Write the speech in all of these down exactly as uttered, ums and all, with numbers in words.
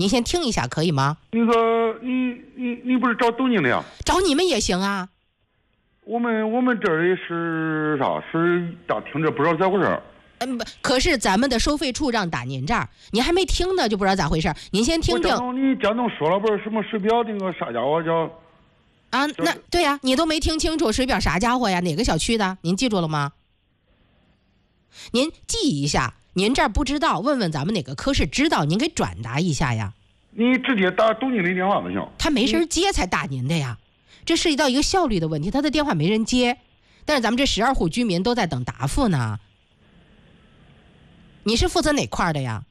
您先听一下，可以吗？ 那个，你你你不是找董经理啊？ 找你们也行啊。 我们我们这里是啥？是大厅这不知道咋回事。 嗯，不，可是咱们的收费处让打您这儿，您还没听呢，就不知道咋回事。您先听听。 你江东说了不是什么水表那个啥家伙叫？ 啊，那对呀、啊，你都没听清楚水表啥家伙呀？哪个小区的？您记住了吗？您记一下，您这儿不知道，问问咱们哪个科室知道，您给转达一下呀。 你直接打董经理电话就行。 他没人接才打您的呀，这涉及到一个效率的问题，他的电话没人接，但是咱们这十二户居民都在等答复呢。你是负责哪块的呀？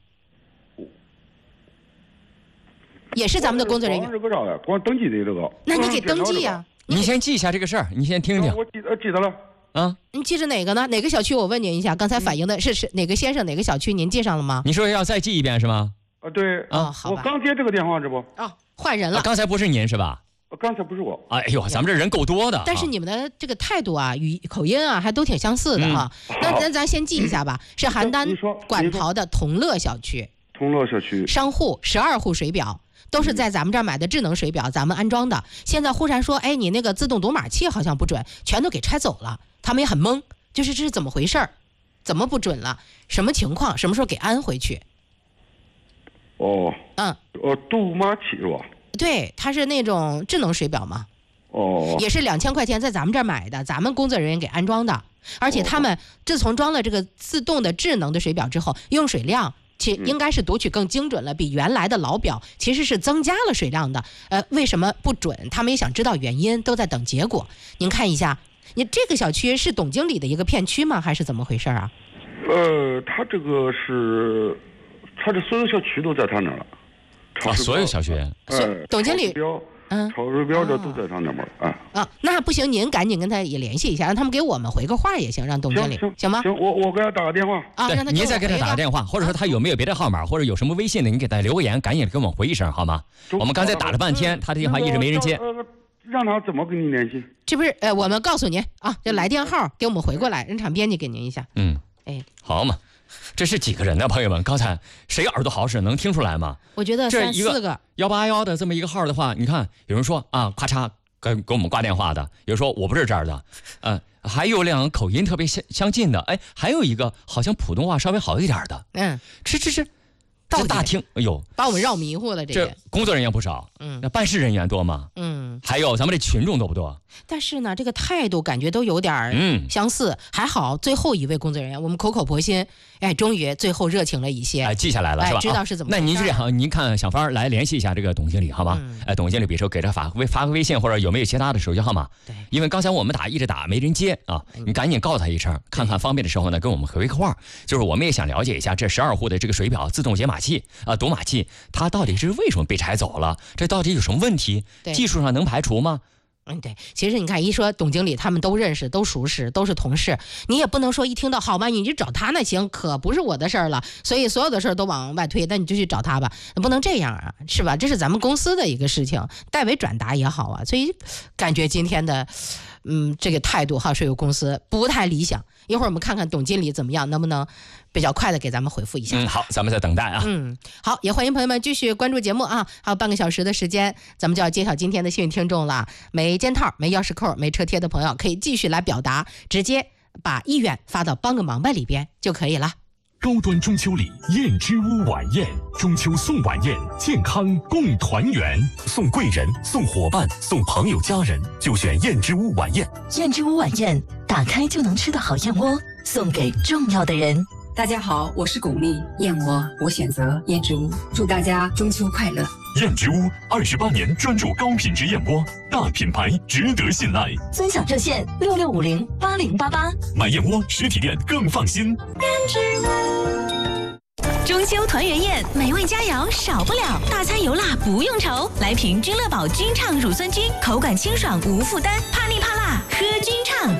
也是咱们的工作人员。 光这个啥呀？光登记的这个。 那你给登记呀、啊。 你先记一下这个事儿，你先听听。 我记得记得了。 啊， 你记着哪个呢？哪个小区？我问您一下，刚才反映的是是哪个先生哪个小区？您记上了吗？ 你说要再记一遍是吗？ 啊，对啊，好吧。 我刚接这个电话，这不？ 哦，换人了、 啊。刚才不是您是吧？ 刚才不是我。 哎呦，咱们这人够多的。 但是你们的这个态度啊、语口音啊，还都挺相似的哈、嗯。那那咱先记一下吧，是邯郸馆陶的同乐小区。 同乐小区。 商户十二户水表。都是在咱们这儿买的智能水表，咱们安装的。现在忽然说，哎，你那个自动读码器好像不准，全都给拆走了。他们也很懵，就是这是怎么回事儿？怎么不准了？什么情况？什么时候给安回去？ 哦， 嗯， 哦，读码器是吧？ 对，它是那种智能水表嘛。 哦， 也是两千块钱在咱们这儿买的，咱们工作人员给安装的。而且他们自从装了这个自动的智能的水表之后，用水量。其应该是读取更精准了，比原来的老表其实是增加了水量的。呃，为什么不准？他们也想知道原因，都在等结果。您看一下，你这个小区是董经理的一个片区吗？还是怎么回事啊？ 呃，他这个是，他这所有小区都在他那儿了。 啊，所有小区。 哎， 董经理。 嗯，超水表这都在他那边啊。 啊，那不行，您赶紧跟他也联系一下，让他们给我们回个话也行，让董经理行行吗？ 行，我我给他打个电话啊，让他您再给他打个电话，或者说他有没有别的号码，或者有什么微信的，你给他留个言，赶紧给我们回一声好吗？我们刚才打了半天，他的电话一直没人接。 呃，让他怎么跟你联系？ 这不是呃，我们告诉您啊，这来电号给我们回过来，人场编辑给您一下。 嗯， 哎， 好嘛。这是几个人呢，朋友们？刚才谁耳朵好使能听出来吗？ 我觉得三四个幺八幺的这么一个号的话，你看有人说啊，咔嚓给给我们挂电话的，有人说我不是这儿的，呃，还有两个口音特别相相近的，哎，还有一个好像普通话稍微好一点的， 嗯， 这这这这大厅，哎呦， 把我们绕迷糊了。这这工作人员不少， 嗯， 那办事人员多吗？ 嗯， 还有咱们这群众多不多？ 但是呢，这个态度感觉都有点相似。嗯、还好，最后一位工作人员，我们口口婆心，哎，终于最后热情了一些， 哎，记下来了、哎、是吧？ 知道是怎么回事、 啊。那您这样，您看想法来联系一下这个董经理，好吗？嗯、哎，董经理，比如说给他发微发个微信，或者有没有其他的手机号码？ 对， 因为刚才我们打一直打没人接啊，你赶紧告诉他一声，看看方便的时候呢，跟我们回个话。就是我们也想了解一下这十二户的这个水表自动解码器啊、呃、读码器，它到底是为什么被拆走了？这到底有什么问题？技术上能排除吗？ 嗯，对，其实你看，一说董经理，他们都认识，都熟识，都是同事，你也不能说一听到好嘛，你就找他那行，可不是我的事儿了。所以所有的事儿都往外推，那你就去找他吧，不能这样啊，是吧？这是咱们公司的一个事情，代为转达也好啊。所以感觉今天的，嗯，这个态度哈，水务公司不太理想。一会儿我们看看董经理怎么样，能不能比较快的给咱们回复一下。 嗯，好，咱们在等待啊。 嗯，好，也欢迎朋友们继续关注节目啊，还有半个小时的时间，咱们就要揭晓今天的幸运听众了。没肩套、没钥匙扣、没车贴的朋友，可以继续来表达，直接把意愿发到帮个忙吧里边就可以了。 高端中秋礼燕之屋晚宴，中秋送晚宴，健康共团圆，送贵人、送伙伴、送朋友家人，就选燕之屋晚宴。 燕之屋晚宴，打开就能吃的好燕窝，送给重要的人。 大家好，我是巩俐，燕窝我选择燕之屋，祝大家中秋快乐。 燕之屋二十八年专注高品质燕窝，大品牌值得信赖。 尊享热线六六五零八零八八， 买燕窝实体店更放心。 燕之屋。 中秋团圆宴，美味佳肴少不了，大餐油辣不用愁，来瓶君乐宝君畅乳酸菌，口感清爽无负担，怕腻怕辣喝君畅。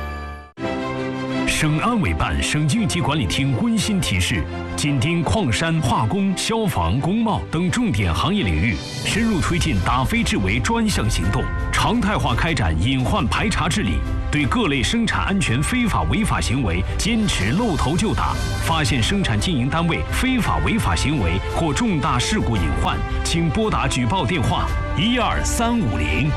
省安委办省应急管理厅温馨提示：紧盯矿山、化工、消防、工贸等重点行业领域，深入推进打非治为专项行动，常态化开展隐患排查治理， 对各类生产安全非法违法行为坚持露头就打。发现生产经营单位非法违法行为或重大事故隐患，请拨打举报电话一二三五零。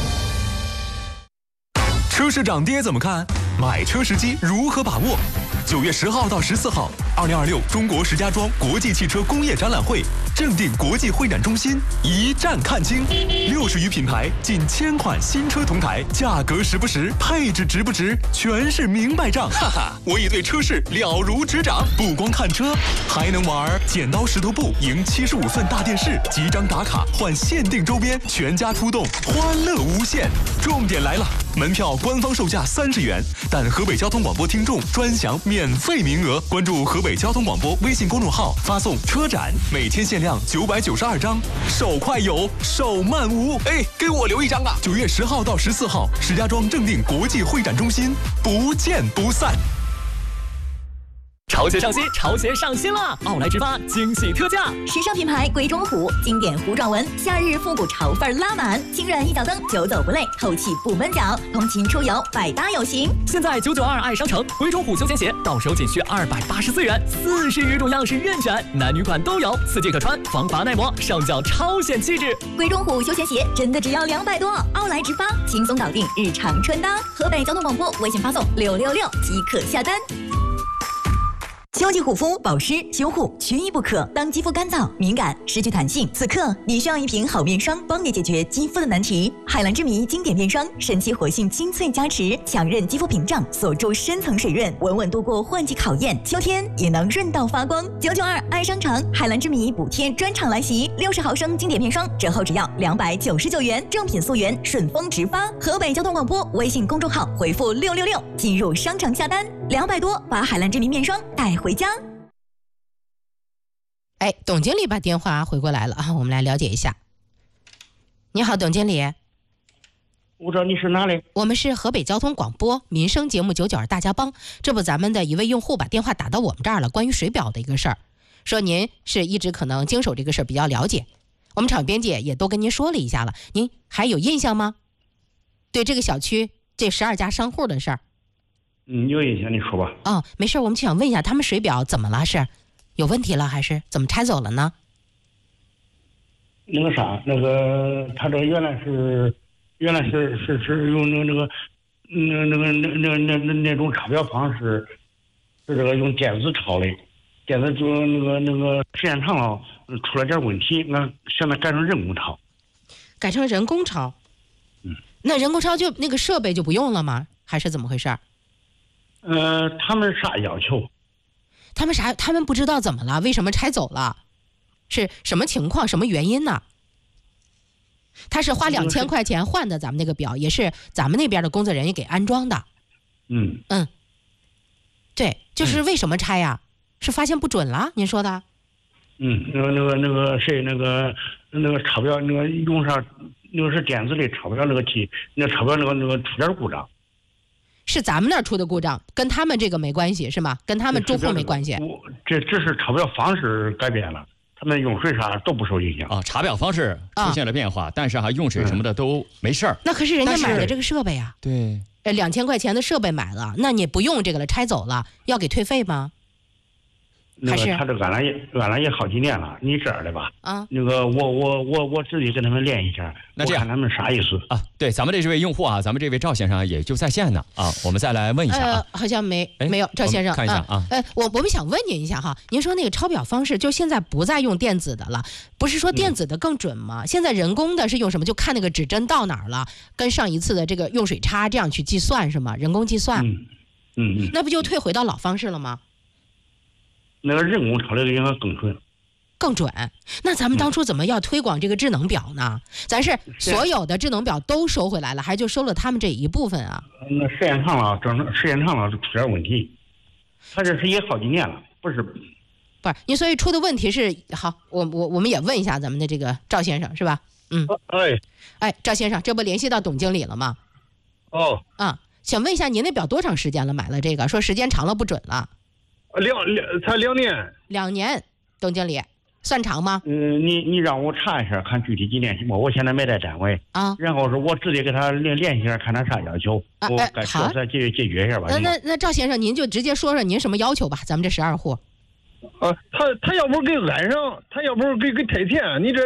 车市涨跌怎么看？买车时机如何把握？九月十号到十四号，二零二六中国石家庄国际汽车工业展览会正定国际会展中心一站看清，六十余品牌，近千款新车同台，价格实不实，配置值不值，全是明白账。哈哈，我已对车市了如指掌，不光看车，还能玩剪刀石头布赢七十五寸大电视，几张打卡换限定周边，全家出动，欢乐无限。重点来了，门票官方售价三十元，但河北交通广播听众专享免费名额。关注河北交通广播微信公众号，发送车展，每天限量九百九十二张，手快有，手慢无。哎，给我留一张啊！九月十号到十四号，石家庄正定国际会展中心，不见不散。 潮鞋上新，潮鞋上新了！奥莱直发惊喜特价， 时尚品牌贵中虎，经典弧状纹，夏日复古潮范拉满，轻软一脚蹬，久走不累，透气不闷脚，通勤出游百搭有型。 现在九九二爱商城贵中虎休闲鞋到手仅需二百八十四元，四十余种样式任选，男女款都有，四季可穿，防滑耐磨，上脚超显气质。 贵中虎休闲鞋真的只要两百多，奥莱直发轻松搞定日常穿搭。河北交通广播微信发送六六六即可下单。秋季护肤保湿修护缺一不可。当肌肤干燥、敏感、失去弹性，此刻你需要一瓶好面霜，帮你解决肌肤的难题。海蓝之谜经典面霜，神奇活性精粹加持，强韧肌肤屏障，锁住深层水润，稳稳度过换季考验。秋天也能润到发光。九九二爱商城海蓝之谜补贴专场来袭，六十毫升经典面霜折后只要两百九十九元，正品溯源，顺丰直发。河北交通广播微信公众号回复六六六进入商场下单，两百多把海蓝之谜面霜带回家。 哎，董经理把电话回过来了啊，我们来了解一下。你好，董经理。 我知道你是哪里？ 我们是河北交通广播民生节目九九二大家帮。这不，咱们的一位用户把电话打到我们这儿了，关于水表的一个事儿，说您是一直可能经手这个事儿比较了解，我们场编辑也都跟您说了一下了，您还有印象吗？对这个小区这十二家商户的事儿。 嗯，有印象，你说吧。 哦，没事，我们就想问一下，他们水表怎么了？是有问题了，还是怎么拆走了呢？ 那个啥，那个他这原来是，原来是是是用那个那个那那个那那那那那种抄表方式，是这个用电子抄的，电子就那个那个时间长了出了点问题，那现在改成人工抄。 改成人工抄？ 嗯。 那人工抄就那个设备就不用了吗？还是怎么回事？ 呃，他们啥要求？ 他们啥？他们不知道怎么了？为什么拆走了？是什么情况？什么原因呢？他是花两千块钱换的咱们那个表，也是咱们那边的工作人员给安装的。 嗯嗯，对，就是为什么拆呀？是发现不准了？您说的？ 嗯，那个那个那个谁，那个那个抄表，那个用上那个是电子的抄表那个机，那抄表那个那个出点故障。 是咱们那儿出的故障，跟他们这个没关系是吗？跟他们住户没关系。 这只是抄表方式改变了，他们用水啥都不受影响啊。查表方式出现了变化，啊、但是哈、啊、用水什么的都没事儿、嗯。 那可是人家买的这个设备啊。 对。 呃，两千块钱的设备买了，那你不用这个了，拆走了，要给退费吗？ 那个他这安了也安了也好几年了，你这样的吧？ 啊， 那个我我我我自己跟他们联系一下， 那这样看他们啥意思啊？对，咱们这位用户啊，咱们这位赵先生也就在线呢啊，我们再来问一下啊。 呃，好像没没有赵先生， 看一下啊。 呃，我我们想问您一下哈，您说那个抄表方式就现在不再用电子的了，不是说电子的更准吗？嗯、现在人工的是用什么？就看那个指针到哪儿了，跟上一次的这个用水差这样去计算是吗？人工计算。 嗯嗯嗯。 那不就退回到老方式了吗？ 那个人工抄的应该更准， 更准。那咱们当初怎么要推广这个智能表呢？嗯、咱是所有的智能表都收回来了，还就收了他们这一部分啊？ 那时间长了，整时间长了就出点问题。他这是也好几年了，不是？不是，你所以出的问题是好，我我我们也问一下咱们的这个赵先生是吧？嗯。 哎哎，赵先生，这不联系到董经理了吗？ 哦。 啊，想问一下您那表多长时间了？买了这个，说时间长了不准了。 两两才两年， 两年，董经理， 算长吗？ 嗯，你你让我查一下，看具体几年什么？我现在没在单位啊， 然后是我直接给他联联系一下，看他啥要求， 啊、 我该说再解解决一下吧。 那那那赵先生，您就直接说说您什么要求吧，咱们这十二户。 啊，他他要不给安上，他要不给给退钱，你这